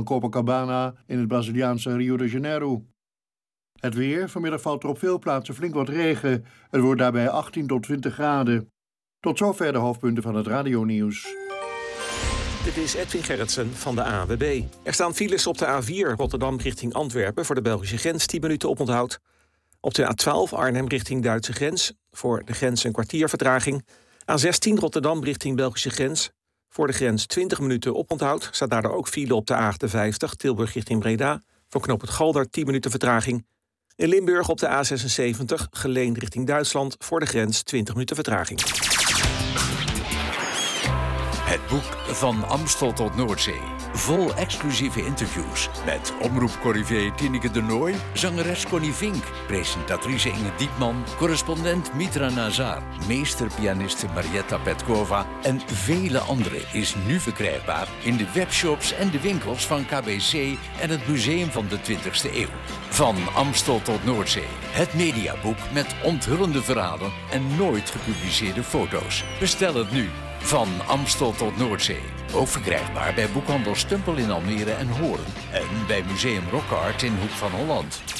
Copacabana in het Braziliaanse Rio de Janeiro. Het weer, vanmiddag valt er op veel plaatsen flink wat regen. Het wordt daarbij 18 tot 20 graden. Tot zover de hoofdpunten van het radionieuws. Dit is Edwin Gerritsen van de ANWB. Er staan files op de A4 Rotterdam richting Antwerpen voor de Belgische grens 10 minuten oponthoud. Op de A12 Arnhem richting Duitse grens voor de grens een kwartier vertraging. A16 Rotterdam richting Belgische grens voor de grens 20 minuten oponthoud. Staat daardoor ook file op de A58 Tilburg richting Breda voor knooppunt Galder 10 minuten vertraging. In Limburg op de A76 Geleen richting Duitsland voor de grens 20 minuten vertraging. Het boek Van Amstel tot Noordzee. Vol exclusieve interviews met omroepcorrivé Tineke de Nooij, zangeres Connie Vink, presentatrice Inge Diepman, correspondent Mitra Nazar, meesterpianiste Marietta Petkova en vele anderen is nu verkrijgbaar in de webshops en de winkels van KBC en het Museum van de 20e eeuw. Van Amstel tot Noordzee. Het mediaboek met onthullende verhalen en nooit gepubliceerde foto's. Bestel het nu. Van Amstel tot Noordzee. Ook verkrijgbaar bij boekhandel Stumpel in Almere en Hoorn. En bij Museum Rockart in Hoek van Holland.